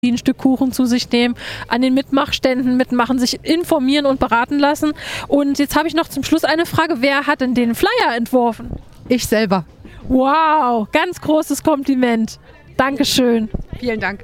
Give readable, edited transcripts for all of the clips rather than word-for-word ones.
ein Stück Kuchen zu sich nehmen, an den Mitmachständen mitmachen, sich informieren und beraten lassen. Und jetzt habe ich noch zum Schluss eine Frage. Wer hat denn den Flyer entworfen? Ich selber. Wow, ganz großes Kompliment. Dankeschön. Vielen Dank.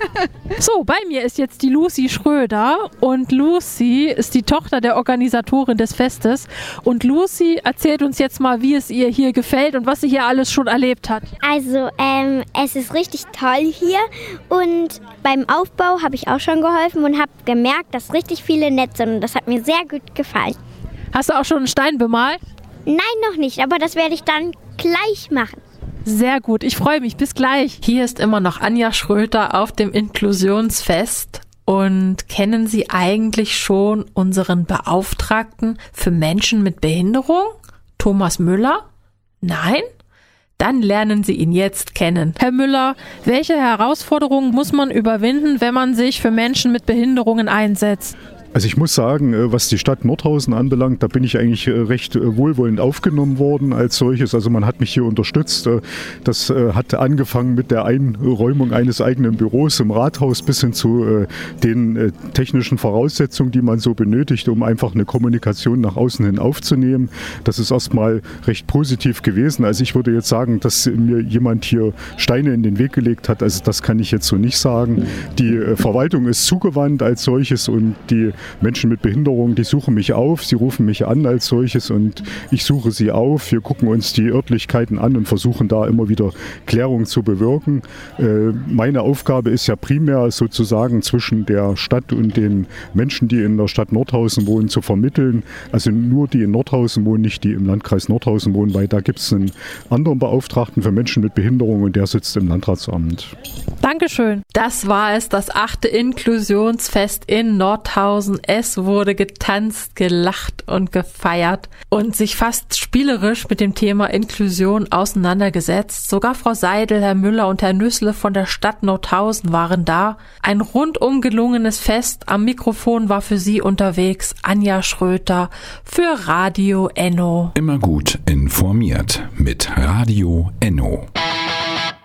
So, bei mir ist jetzt die Lucy Schröder und Lucy ist die Tochter der Organisatorin des Festes und Lucy erzählt uns jetzt mal, wie es ihr hier gefällt und was sie hier alles schon erlebt hat. Also, es ist richtig toll hier und beim Aufbau habe ich auch schon geholfen und habe gemerkt, dass richtig viele nett sind und das hat mir sehr gut gefallen. Hast du auch schon einen Stein bemalt? Nein, noch nicht, aber das werde ich dann gleich machen. Sehr gut, ich freue mich. Bis gleich. Hier ist immer noch Anja Schröter auf dem Inklusionsfest. Und kennen Sie eigentlich schon unseren Beauftragten für Menschen mit Behinderung, Thomas Müller? Nein? Dann lernen Sie ihn jetzt kennen. Herr Müller, welche Herausforderungen muss man überwinden, wenn man sich für Menschen mit Behinderungen einsetzt? Also ich muss sagen, was die Stadt Nordhausen anbelangt, da bin ich eigentlich recht wohlwollend aufgenommen worden als solches. Also man hat mich hier unterstützt. Das hat angefangen mit der Einräumung eines eigenen Büros im Rathaus bis hin zu den technischen Voraussetzungen, die man so benötigt, um einfach eine Kommunikation nach außen hin aufzunehmen. Das ist erstmal recht positiv gewesen. Also ich würde jetzt sagen, dass mir jemand hier Steine in den Weg gelegt hat. Also das kann ich jetzt so nicht sagen. Die Verwaltung ist zugewandt als solches und die Menschen mit Behinderung, die suchen mich auf, sie rufen mich an als solches und ich suche sie auf. Wir gucken uns die Örtlichkeiten an und versuchen da immer wieder Klärung zu bewirken. Meine Aufgabe ist ja primär sozusagen zwischen der Stadt und den Menschen, die in der Stadt Nordhausen wohnen, zu vermitteln. Also nur die in Nordhausen wohnen, nicht die im Landkreis Nordhausen wohnen, weil da gibt es einen anderen Beauftragten für Menschen mit Behinderung und der sitzt im Landratsamt. Dankeschön. Das war es, das 8. Inklusionsfest in Nordhausen. Es wurde getanzt, gelacht und gefeiert und sich fast spielerisch mit dem Thema Inklusion auseinandergesetzt. Sogar Frau Seidel, Herr Müller und Herr Nüssle von der Stadt Nordhausen waren da. Ein rundum gelungenes Fest. Am Mikrofon war für Sie unterwegs Anja Schröter für Radio Enno. Immer gut informiert mit Radio Enno.